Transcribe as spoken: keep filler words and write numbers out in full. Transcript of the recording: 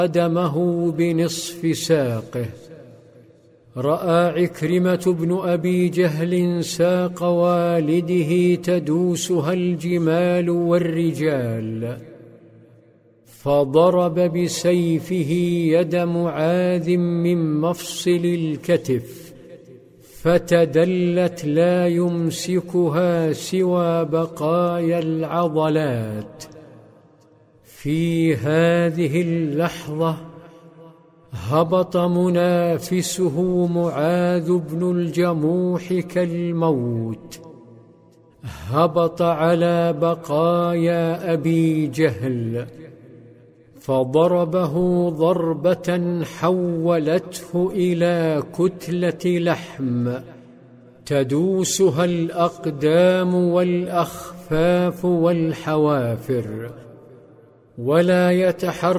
قدمه بنصف ساقه. رأى عكرمة بن أبي جهل ساق والده تدوسها الجمال والرجال، فضرب بسيفه يد معاذ من مفصل الكتف، فتدلت لا يمسكها سوى بقايا العضلات. في هذه اللحظة هبط منافسه معاذ بن الجموح كالموت، هبط على بقايا أبي جهل، فضربه ضربة حولته إلى كتلة لحم تدوسها الأقدام والأخفاف والحوافر، ولا يتحرك